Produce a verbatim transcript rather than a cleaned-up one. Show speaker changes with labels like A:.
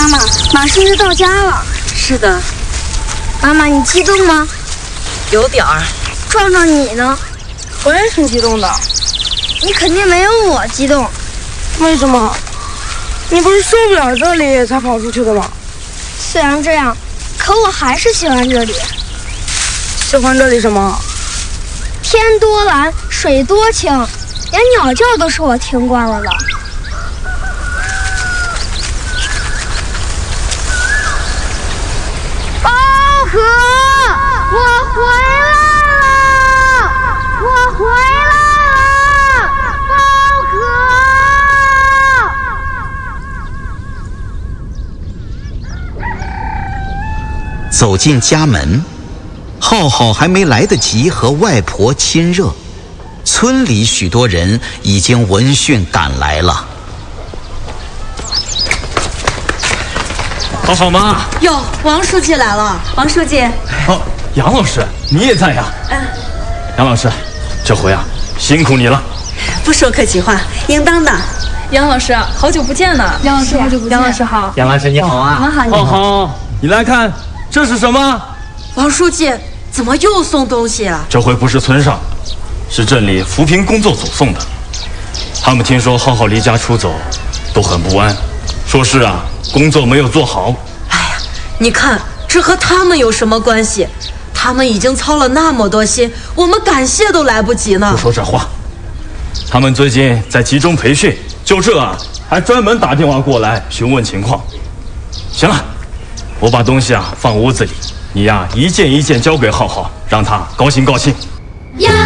A: 妈妈，马上就到家了。
B: 是的。
A: 妈妈，你激动吗？
B: 有点儿。
A: 壮壮你呢？
C: 我也挺激动的。
A: 你肯定没有我激动。
C: 为什么？你不是受不了这里才跑出去的吗？
A: 虽然这样，可我还是喜欢这里。
C: 喜欢这里什么？
A: 天多蓝，水多清，连鸟叫都是我听惯了的。宝可，我回来了！我回来了！宝
D: 可！走进家门，浩浩还没来得及和外婆亲热，村里许多人已经闻讯赶来了。
E: 浩浩妈，
B: 哟，王书记来了。王书记，
E: 哦，杨老师，你也在呀？
B: 嗯。
E: 杨老师，这回啊，辛苦你了。
B: 不说客气话，应当的。
F: 杨老师，好久不见呢。
A: 杨老师，好久不见。
F: 杨老师好。
E: 杨老师你好啊。
A: 你好，你
E: 好。浩浩，你来看，这是什么？
B: 王书记，怎么又送东西了？
E: 这回不是村上，是镇里扶贫工作组送的。他们听说浩浩离家出走，都很不安，说是啊，工作没有做好。
B: 哎呀，你看这和他们有什么关系？他们已经操了那么多心，我们感谢都来不及呢。
E: 不说这话，他们最近在集中培训，就这啊，还专门打电话过来询问情况。行了，我把东西啊放屋子里，你呀、啊、一件一件交给浩浩，让他高兴高兴。
A: 呀。